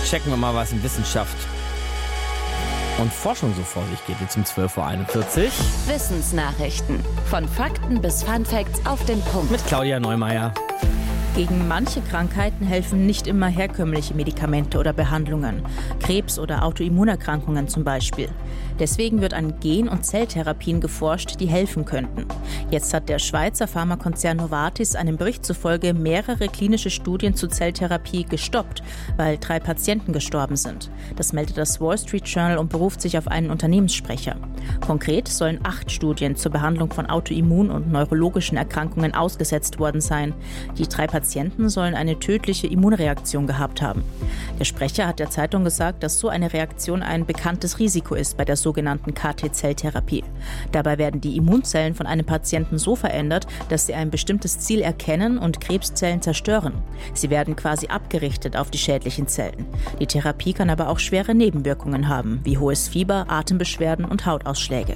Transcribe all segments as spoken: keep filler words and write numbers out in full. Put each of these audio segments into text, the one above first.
checken wir mal, was in Wissenschaft und Forschung so vor sich geht, jetzt um zwölf Uhr einundvierzig. Wissensnachrichten. Von Fakten bis Funfacts auf den Punkt. Mit Claudia Neumeier. Gegen manche Krankheiten helfen nicht immer herkömmliche Medikamente oder Behandlungen. Krebs- oder Autoimmunerkrankungen zum Beispiel. Deswegen wird an Gen- und Zelltherapien geforscht, die helfen könnten. Jetzt hat der Schweizer Pharmakonzern Novartis einem Bericht zufolge mehrere klinische Studien zur Zelltherapie gestoppt, weil drei Patienten gestorben sind. Das meldet das Wall Street Journal und beruft sich auf einen Unternehmenssprecher. Konkret sollen acht Studien zur Behandlung von Autoimmun- und neurologischen Erkrankungen ausgesetzt worden sein. Die drei Patienten sollen eine tödliche Immunreaktion gehabt haben. Der Sprecher hat der Zeitung gesagt, dass so eine Reaktion ein bekanntes Risiko ist bei der sogenannten K T-Zelltherapie. Dabei werden die Immunzellen von einem Patienten so verändert, dass sie ein bestimmtes Ziel erkennen und Krebszellen zerstören. Sie werden quasi abgerichtet auf die schädlichen Zellen. Die Therapie kann aber auch schwere Nebenwirkungen haben, wie hohes Fieber, Atembeschwerden und Hautausschläge.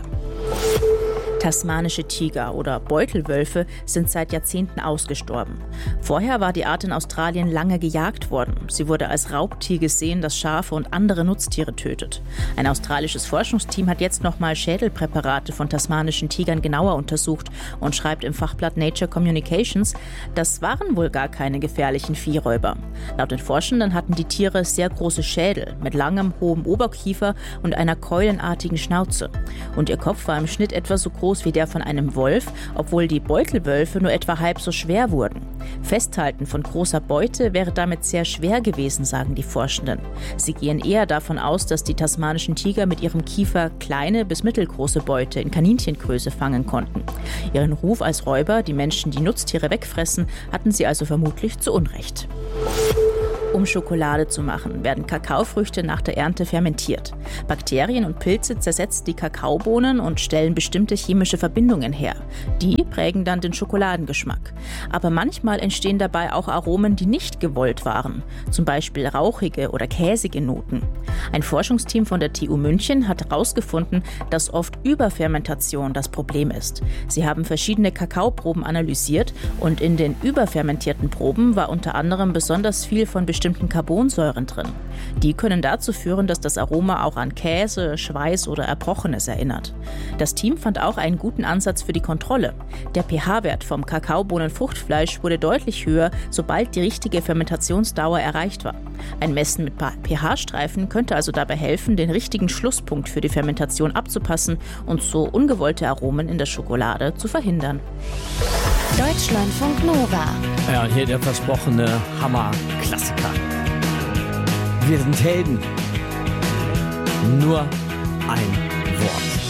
Tasmanische Tiger oder Beutelwölfe sind seit Jahrzehnten ausgestorben. Vorher war die Art in Australien lange gejagt worden. Sie wurde als Raubtier gesehen, das Schafe und andere Nutztiere tötet. Ein australisches Forschungsteam hat jetzt nochmal Schädelpräparate von tasmanischen Tigern genauer untersucht und schreibt im Fachblatt Nature Communications, das waren wohl gar keine gefährlichen Viehräuber. Laut den Forschenden hatten die Tiere sehr große Schädel mit langem, hohem Oberkiefer und einer keulenartigen Schnauze. Und ihr Kopf war im Schnitt etwa so groß wie der von einem Wolf, obwohl die Beutelwölfe nur etwa halb so schwer wurden. Festhalten von großer Beute wäre damit sehr schwer gewesen, sagen die Forschenden. Sie gehen eher davon aus, dass die tasmanischen Tiger mit ihrem Kiefer kleine bis mittelgroße Beute in Kaninchengröße fangen konnten. Ihren Ruf als Räuber, die Menschen die Nutztiere wegfressen, hatten sie also vermutlich zu Unrecht. Um Schokolade zu machen, werden Kakaofrüchte nach der Ernte fermentiert. Bakterien und Pilze zersetzen die Kakaobohnen und stellen bestimmte chemische Verbindungen her. Die prägen dann den Schokoladengeschmack. Aber manchmal entstehen dabei auch Aromen, die nicht gewollt waren. Zum Beispiel rauchige oder käsige Noten. Ein Forschungsteam von der T U München hat herausgefunden, dass oft Überfermentation das Problem ist. Sie haben verschiedene Kakaoproben analysiert und in den überfermentierten Proben war unter anderem besonders viel von bestimmten Carbonsäuren drin. Die können dazu führen, dass das Aroma auch an Käse, Schweiß oder Erbrochenes erinnert. Das Team fand auch einen guten Ansatz für die Kontrolle. Der pH-Wert vom Kakaobohnenfruchtfleisch wurde deutlich höher, sobald die richtige Fermentationsdauer erreicht war. Ein Messen mit pH-Streifen könnte also dabei helfen, den richtigen Schlusspunkt für die Fermentation abzupassen und so ungewollte Aromen in der Schokolade zu verhindern. Deutschlandfunk Nova. Ja, und hier der versprochene Hammer-Klassiker. Wir sind Helden. Nur ein Wort.